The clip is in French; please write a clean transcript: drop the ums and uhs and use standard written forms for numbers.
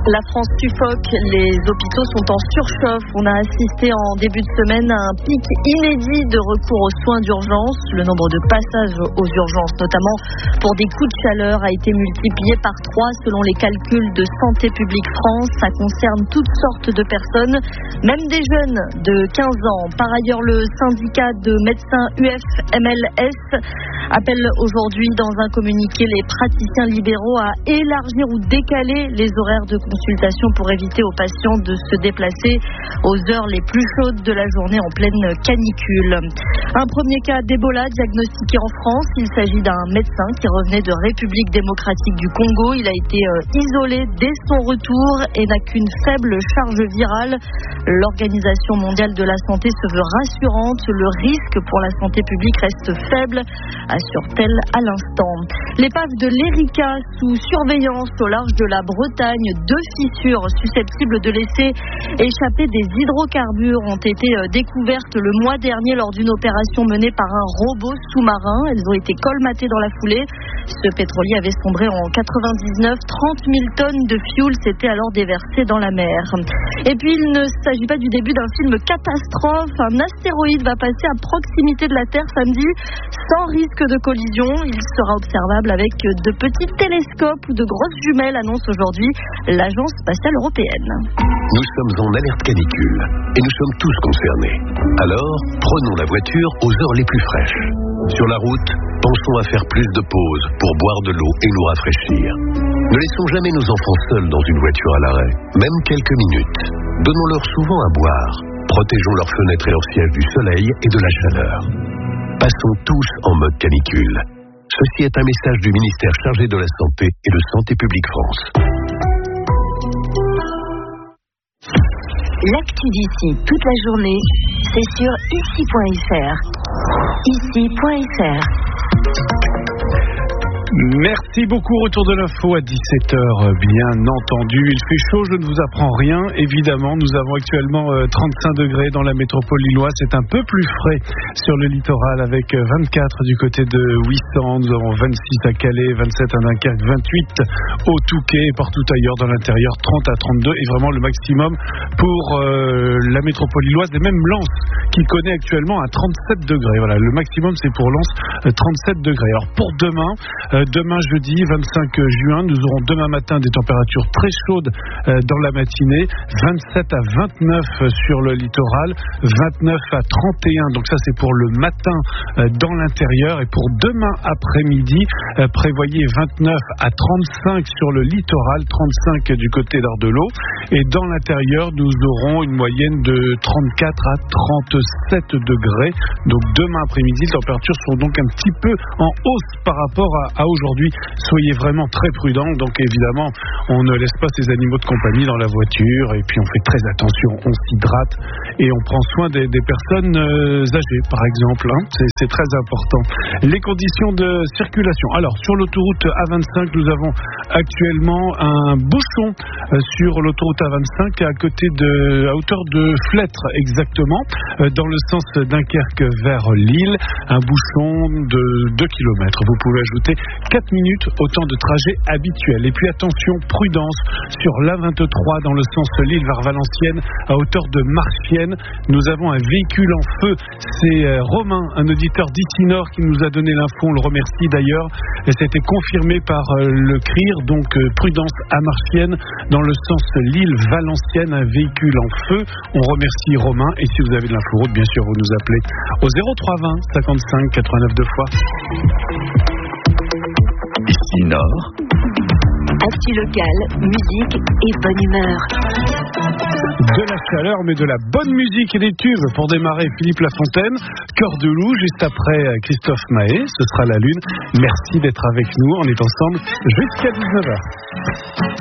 La France suffoque, les hôpitaux sont en surchauffe. On a assisté en début de semaine à un pic inédit de recours aux soins d'urgence. Le nombre de passages aux urgences, notamment pour des coups de chaleur, a été multiplié par 3 selon les calculs de Santé publique France. Ça concerne toutes sortes de personnes, même des jeunes de 15 ans. Par ailleurs, le syndicat de médecins UFMLS appelle aujourd'hui dans un communiqué les praticiens libéraux à élargir ou décaler les horaires de consultation pour éviter aux patients de se déplacer aux heures les plus chaudes de la journée en pleine canicule. Un premier cas d'Ebola diagnostiqué en France. Il s'agit d'un médecin qui revenait de République démocratique du Congo. Il a été isolé dès son retour et n'a qu'une faible charge virale. L'Organisation mondiale de la santé se veut rassurante. Le risque pour la santé publique reste faible, assure-t-elle à l'instant. L'épave de l'Erika sous surveillance au large de la Bretagne. 2 fissures susceptibles de laisser échapper des hydrocarbures ont été découvertes le mois dernier lors d'une opération menée par un robot sous-marin. Elles ont été colmatées dans la foulée. Ce pétrolier avait sombré en 99. 30 000 tonnes de fioul s'étaient alors déversées dans la mer. Et puis il ne s'agit pas du début d'un film catastrophe. Un astéroïde va passer à proximité de la Terre samedi sans risque de collision. Il sera observable avec de petits télescopes ou de grosses jumelles, annonce aujourd'hui l'Agence spatiale européenne. Nous sommes en alerte canicule et nous sommes tous concernés. Alors, prenons la voiture aux heures les plus fraîches. Sur la route, pensons à faire plus de pauses pour boire de l'eau et nous rafraîchir. Ne laissons jamais nos enfants seuls dans une voiture à l'arrêt, même quelques minutes. Donnons-leur souvent à boire. Protégeons leurs fenêtres et leurs sièges du soleil et de la chaleur. Passons tous en mode canicule. Ceci est un message du ministère chargé de la Santé et de Santé publique France. L'actu d'ici toute la journée, c'est sur ici.fr. Ici.fr. Merci beaucoup. Retour de l'info à 17h, bien entendu. Il fait chaud, je ne vous apprends rien. Évidemment, nous avons actuellement 35 degrés dans la métropole lilloise. C'est un peu plus frais sur le littoral avec 24 du côté de Ouessant. Nous avons 26 à Calais, 27 à Dunkerque, 28 au Touquet et partout ailleurs dans l'intérieur, 30 à 32 et vraiment le maximum pour la métropole lilloise et même Lens qui connaît actuellement à 37 degrés. Voilà, le maximum c'est pour Lens, 37 degrés. Alors pour demain jeudi 25 juin, nous aurons demain matin des températures très chaudes dans la matinée, 27 à 29 sur le littoral, 29 à 31, donc ça c'est pour le matin dans l'intérieur, et pour demain après-midi, prévoyez 29 à 35 sur le littoral, 35 du côté d'Ardelot, et dans l'intérieur nous aurons une moyenne de 34 à 37 degrés, donc demain après-midi les températures seront donc un petit peu en hausse par rapport à aujourd'hui. Soyez vraiment très prudents. Donc évidemment, on ne laisse pas ces animaux de compagnie dans la voiture et puis on fait très attention, on s'hydrate et on prend soin des personnes âgées par exemple, hein. C'est très important. Les conditions de circulation. Alors sur l'autoroute A25, nous avons actuellement un bouchon sur l'autoroute A25 à hauteur de Flêtre exactement, dans le sens Dunkerque vers Lille, un bouchon de 2 km. Vous pouvez ajouter 4 minutes au temps de trajet habituel. Et puis attention, prudence sur l'A23 dans le sens Lille vers Valenciennes à hauteur de Marchienne. Nous avons un véhicule en feu. C'est Romain, un auditeur d'Ici Nord qui nous a donné l'info. On le remercie d'ailleurs. Et ça a été confirmé par le CRIR. Donc prudence à Marchienne dans le sens Lille-Valenciennes, un véhicule en feu. On remercie Romain. Et si vous avez de l'info route, bien sûr, vous nous appelez au 0320 55 89 2 fois. Ici Nord. Actu locale, musique et bonne humeur. De la chaleur, mais de la bonne musique et des tubes. Pour démarrer, Philippe Lafontaine, Cœur de loup, juste après Christophe Maé, ce sera la Lune. Merci d'être avec nous, on est ensemble jusqu'à 19h.